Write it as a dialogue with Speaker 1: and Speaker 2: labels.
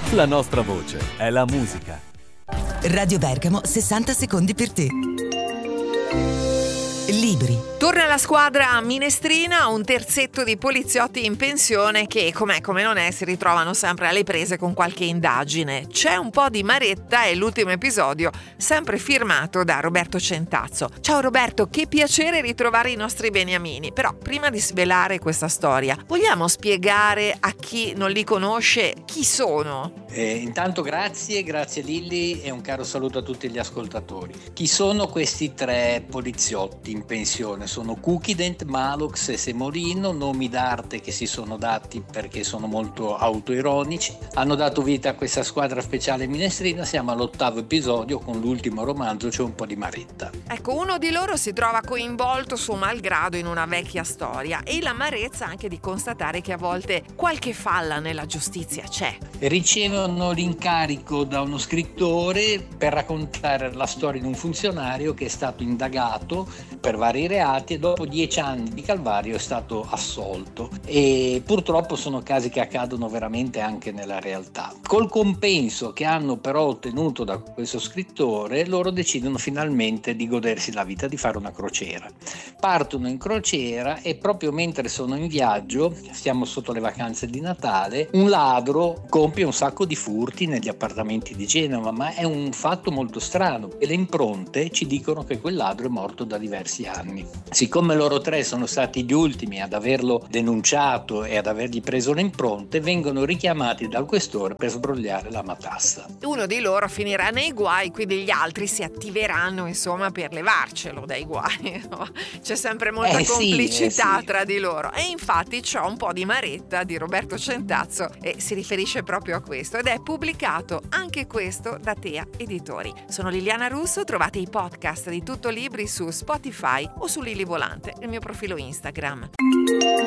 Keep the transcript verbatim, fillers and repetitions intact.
Speaker 1: La nostra voce è la musica.
Speaker 2: Radio Bergamo, sessanta secondi per te. Libri.
Speaker 3: Torna la squadra minestrina, un terzetto di poliziotti in pensione che, com'è come non è, si ritrovano sempre alle prese con qualche indagine. C'è un po' di maretta e l'ultimo episodio sempre firmato da Roberto Centazzo. Ciao Roberto, che piacere ritrovare i nostri beniamini. Però prima di svelare questa storia, vogliamo spiegare a chi non li conosce chi sono?
Speaker 4: Eh, intanto grazie, grazie Lilli e un caro saluto a tutti gli ascoltatori. Chi sono questi tre poliziotti in pensione? Sono Cukident, Malox e Semolino, nomi d'arte che si sono dati perché sono molto autoironici. Hanno dato vita a questa squadra speciale minestrina. Siamo all'ottavo episodio, con l'ultimo romanzo c'è un po' di maretta.
Speaker 3: Ecco, uno di loro si trova coinvolto suo malgrado in una vecchia storia e l'amarezza anche di constatare che a volte qualche falla nella giustizia c'è.
Speaker 4: Ricevono l'incarico da uno scrittore per raccontare la storia di un funzionario che è stato indagato per vari reati e dopo dieci anni di calvario è stato assolto, e purtroppo sono casi che accadono veramente anche nella realtà. Col compenso che hanno però ottenuto da questo scrittore, loro decidono finalmente di godersi la vita, di fare una crociera. Partono in crociera e proprio mentre sono in viaggio, siamo sotto le vacanze di Natale, un ladro compie un sacco di furti negli appartamenti di Genova, ma è un fatto molto strano e le impronte ci dicono che quel ladro è morto da diversi anni. Siccome loro tre sono stati gli ultimi ad averlo denunciato e ad avergli preso le impronte, vengono richiamati dal questore per sbrogliare la matassa.
Speaker 3: Uno di loro finirà nei guai, quindi gli altri si attiveranno insomma per levarcelo dai guai, no? C'è sempre molta
Speaker 4: eh
Speaker 3: complicità
Speaker 4: sì, eh sì.
Speaker 3: tra di loro, e infatti c'ho un po' di maretta di Roberto Centazzo e si riferisce proprio a questo, ed è pubblicato anche questo da Tea Editori. Sono Liliana Russo, trovate i podcast di Tutto Libri su Spotify o su Lili Volante, il mio profilo Instagram.